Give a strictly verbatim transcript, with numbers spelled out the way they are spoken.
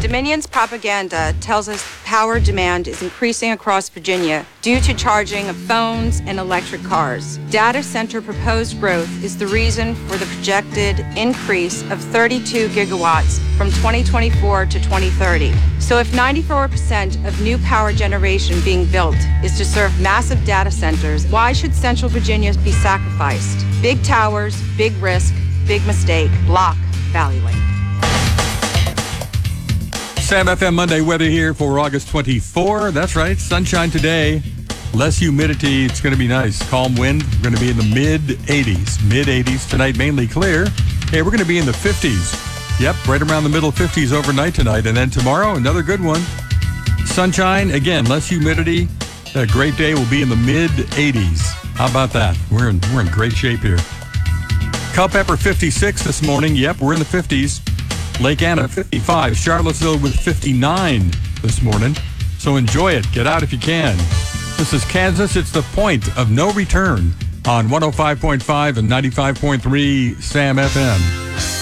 Dominion's propaganda tells us power demand is increasing across Virginia due to charging of phones and electric cars. Data center proposed growth is the reason for the projected increase of thirty-two gigawatts from twenty twenty-four to twenty thirty. So if ninety-four percent of new power generation being built is to serve massive data centers, why should Central Virginia be sacrificed? Big towers, big risk, big mistake. Block Valley Link. Sam F M Monday weather here for August twenty-fourth. That's right, sunshine today. Less humidity. It's going to be nice. Calm wind. We're going to be in the mid eighties. mid eighties tonight, mainly clear. Hey, we're going to be in the fifties. Yep, right around the middle fifties overnight tonight. And then tomorrow, another good one. Sunshine. Again, less humidity. A great day. Will be in the mid eighties. How about that? We're in, we're in great shape here. Culpeper fifty-six this morning. Yep, we're in the fifties. Lake Anna, fifty-five. Charlottesville with fifty-nine this morning. So enjoy it. Get out if you can. This is Kansas. It's the point of no return on one oh five point five and ninety-five point three Sam F M.